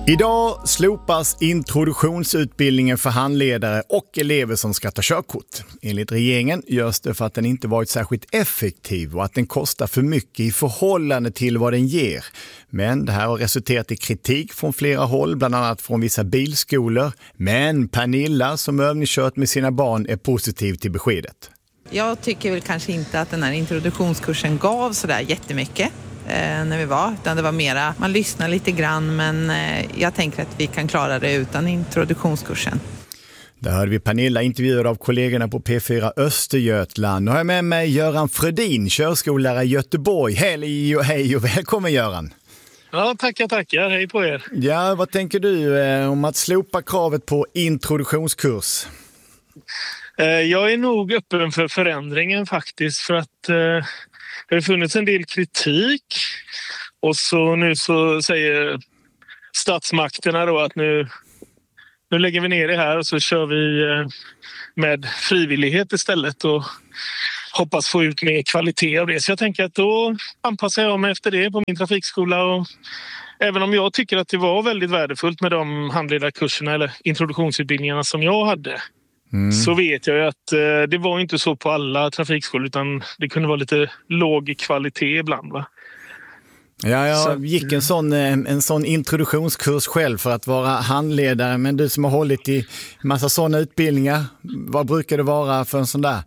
Idag slopas introduktionsutbildningen för handledare och elever som ska ta körkort. Enligt regeringen görs det för att den inte varit särskilt effektiv och att den kostar för mycket i förhållande till vad den ger. Men det här har resulterat i kritik från flera håll, bland annat från vissa bilskolor. Men Pernilla, som övningskört med sina barn, är positiv till beskedet. Jag tycker väl kanske inte att den här introduktionskursen gav sådär jättemycket när vi var, utan det var mera, man lyssnar lite grann, men jag tänker att vi kan klara det utan introduktionskursen. Där hörde vi Pernilla intervjuad av kollegorna på P4 Östergötland. Nu har jag med mig Göran Frödin, körskollärare i Göteborg. Hej och välkommen Göran. Ja, tackar. Hej på er. Ja, vad tänker du om att slopa kravet på introduktionskurs? Jag är nog öppen för förändringen faktiskt, för att det har funnits en del kritik och nu så säger statsmakterna då att nu lägger vi ner det här och så kör vi med frivillighet istället och hoppas få ut mer kvalitet av det. Så jag tänker att då anpassar jag mig efter det på min trafikskola, och även om jag tycker att det var väldigt värdefullt med de handledarkurserna eller introduktionsutbildningarna som jag hade, så vet jag ju att det var inte så på alla trafikskolor, utan det kunde vara lite låg kvalitet ibland, va? Ja, jag gick en sån introduktionskurs själv för att vara handledare, men du som har hållit i massa sådana utbildningar, vad brukar det vara för en sån där?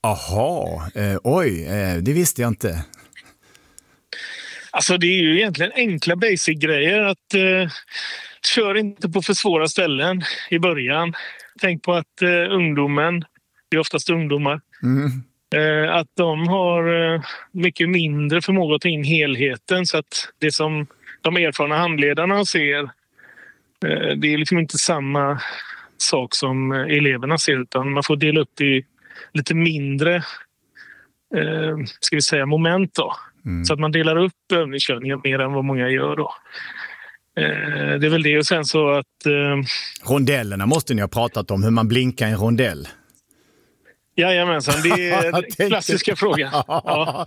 Det visste jag inte. Alltså det är ju egentligen enkla basic-grejer, att kör inte på för svåra ställen i början. Tänk på att ungdomen, det är oftast ungdomar, att de har mycket mindre förmåga att ta in helheten, så att det som de erfarna handledarna ser, det är liksom inte samma sak som eleverna ser, utan man får dela upp det i lite mindre ska vi säga moment då. Så att man delar upp övningskörningen mer än vad många gör då. Det är väl det, och sen så att rondellerna måste ni ha pratat om, hur man blinkar en rondell. Jajamensan, det är den klassiska frågan. Ja.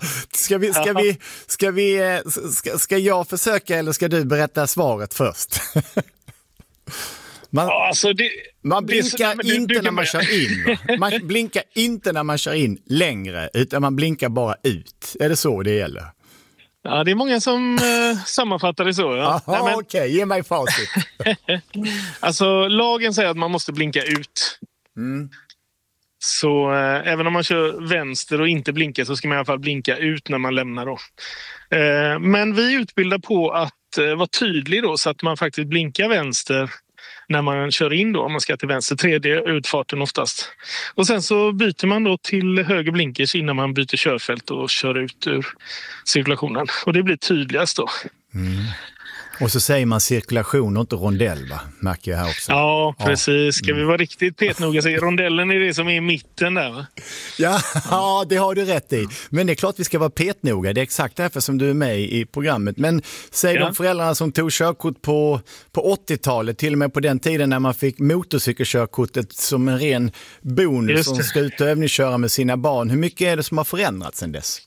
Ska jag försöka eller ska du berätta svaret först? Man blinkar inte när man kör in. Man blinkar inte när man kör in längre, utan man blinkar bara ut. Är det så det gäller? Ja, det är många som sammanfattar det så. Ja. Okej, ge mig facit. Alltså, lagen säger att man måste blinka ut. Så även om man kör vänster och inte blinkar, så ska man i alla fall blinka ut när man lämnar då. Men vi utbildar på att vara tydlig då, så att man faktiskt blinkar vänster när man kör in då, om man ska till vänster, tredje utfarten oftast. Och sen så byter man då till höger blinkers innan man byter körfält och kör ut ur cirkulationen. Och det blir tydligast då. Och så säger man cirkulation och inte rondell, va? Märker jag här också. Ja, precis. Ska vi vara riktigt petnoga, så rondellen är det som är i mitten där, va? Ja, det har du rätt i. Men det är klart vi ska vara petnoga. Det är exakt därför som du är med i programmet. Men säg de föräldrarna som tog körkort på 80-talet, till och med på den tiden när man fick motorcykelkörkortet som en ren bonus som ska ut och övningsköra med sina barn. Hur mycket är det som har förändrats sedan dess?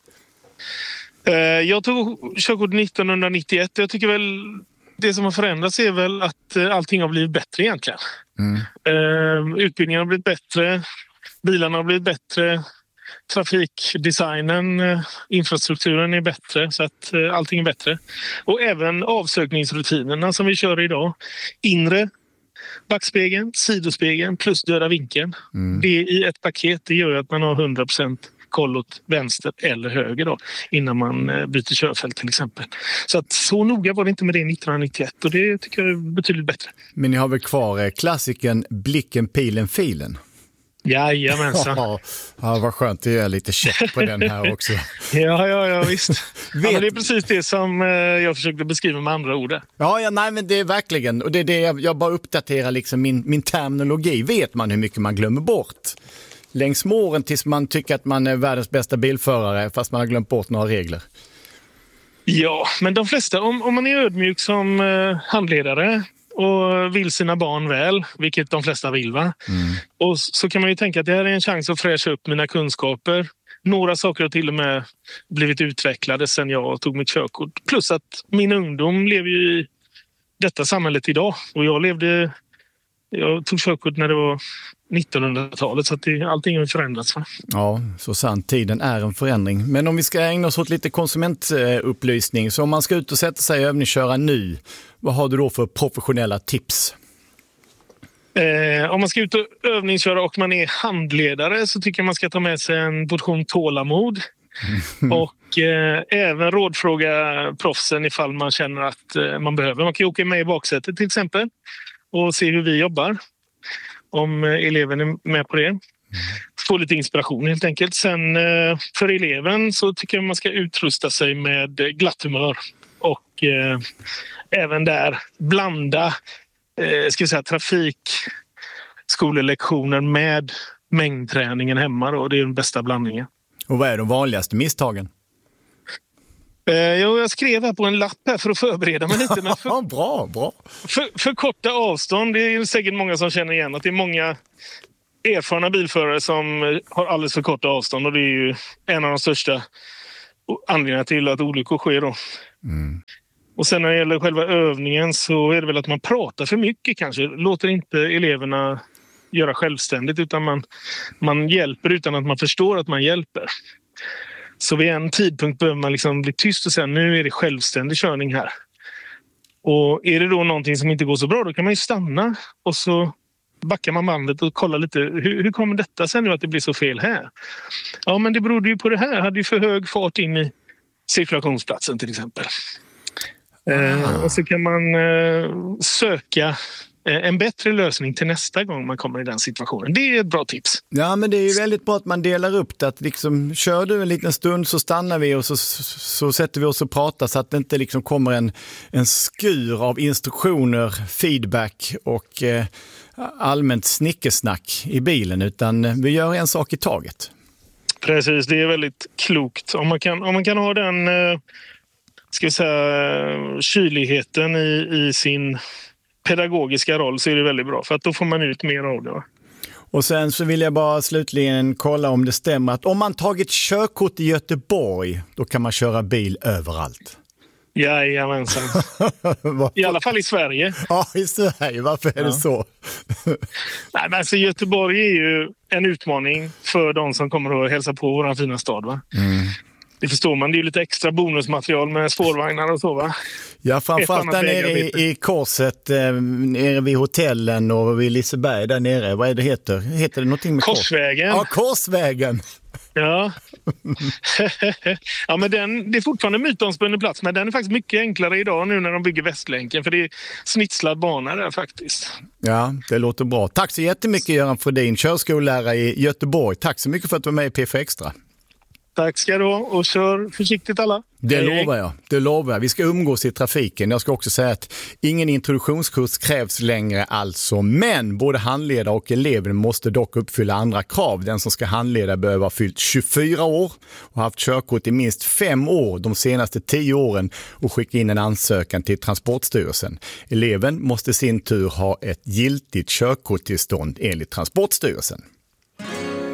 Jag tog körkort 1991. Jag tycker väl det som har förändrats är väl att allting har blivit bättre egentligen. Utbildningen har blivit bättre, bilarna har blivit bättre, trafikdesignen, infrastrukturen är bättre, så att allting är bättre. Och även avsökningsrutinerna som vi kör idag. Inre backspegeln, sidospegeln plus döda vinkeln. Det i ett paket, det gör att man har 100% koll åt vänster eller höger då, innan man byter körfält till exempel. Så att så noga var det inte med det 1991, och det tycker jag är betydligt bättre. Men ni har väl kvar klassiken blicken, pilen, filen? Jajamensan. Ja, vad skönt, det är lite check på den här också. Ja, visst. Men det är precis det som jag försökte beskriva med andra ord. Nej, men det är verkligen, och det är det jag bara uppdaterar liksom min terminologi. Vet man hur mycket man glömmer bort längs måren tills man tycker att man är världens bästa bilförare fast man har glömt bort några regler? Ja, men de flesta, om man är ödmjuk som handledare och vill sina barn väl, vilket de flesta vill, va? Och så kan man ju tänka att det här är en chans att fräscha upp mina kunskaper. Några saker har till och med blivit utvecklade sedan jag tog mitt körkort. Plus att min ungdom lever ju detta samhället idag. Och jag tog körkort när det var 1900-talet, så att allting har förändrats. Ja, så sant. Tiden är en förändring. Men om vi ska ägna oss åt lite konsumentupplysning, så om man ska ut och sätta sig och övningsköra nu, vad har du då för professionella tips? Om man ska ut och övningsköra och man är handledare, så tycker jag man ska ta med sig en portion tålamod. Och även rådfråga proffsen ifall man känner att man behöver. Man kan ju åka med i baksätet till exempel och se hur vi jobbar. Om eleven är med på det. Få lite inspiration helt enkelt. Sen för eleven så tycker jag man ska utrusta sig med glatt humör. Och även där blanda trafikskolelektioner med mängdträningen hemma. Då. Det är den bästa blandningen. Och vad är de vanligaste misstagen? Jag skrev här på en lapp här för att förbereda mig lite. Men bra. För korta avstånd, det är säkert många som känner igen att det är många erfarna bilförare som har alldeles för korta avstånd. Och det är ju en av de största anledningarna till att olyckor sker då. Och sen när det gäller själva övningen så är det väl att man pratar för mycket kanske. Låter inte eleverna göra självständigt, utan man hjälper utan att man förstår att man hjälper. Så vid en tidpunkt behöver man liksom bli tyst och säga nu är det självständig körning här. Och är det då någonting som inte går så bra, då kan man ju stanna och så backar man bandet och kollar lite. Hur kommer detta sen nu att det blir så fel här? Ja, men det berodde ju på det här. Jag hade ju för hög fart in i cirkulationsplatsen till exempel. Och så kan man söka en bättre lösning till nästa gång man kommer i den situationen. Det är ett bra tips. Ja, men det är ju väldigt bra att man delar upp det. Att liksom, kör du en liten stund så stannar vi och så sätter vi oss och pratar, så att det inte liksom kommer en skur av instruktioner, feedback och allmänt snickesnack i bilen, utan vi gör en sak i taget. Precis, det är väldigt klokt. Om man kan ha den kyligheten i sin pedagogiska roll, så är det väldigt bra, för att då får man ut mer av det. Och sen så vill jag bara slutligen kolla om det stämmer att om man tagit körkort i Göteborg, då kan man köra bil överallt. Jajamensan. I alla fall i Sverige. Ja, i Sverige. Varför är det så? Nej, men alltså, Göteborg är ju en utmaning för de som kommer att hälsa på vår fina stad, va? Det förstår man, det är ju lite extra bonusmaterial med spårvagnar och så, va? Ja, framförallt där nere i korset, nere vid hotellen och vid Liseberg där nere. Vad är det heter? Heter det någonting med Korsvägen? Ja, Korsvägen. Ja. Ja, men det är fortfarande mytomspunnen plats, men den är faktiskt mycket enklare idag nu när de bygger Västlänken, för det är snitslad bana där faktiskt. Ja, det låter bra. Tack så jättemycket Göran Frodin, körskollärare i Göteborg. Tack så mycket för att du var med i PF Extra. Tack ska du ha, och kör försiktigt alla. Det lovar jag. Vi ska umgås i trafiken. Jag ska också säga att ingen introduktionskurs krävs längre alltså. Men både handledare och elever måste dock uppfylla andra krav. Den som ska handleda behöver ha fyllt 24 år och haft körkort i minst 5 år de senaste 10 åren och skicka in en ansökan till Transportstyrelsen. Eleven måste i sin tur ha ett giltigt körkorttillstånd enligt Transportstyrelsen.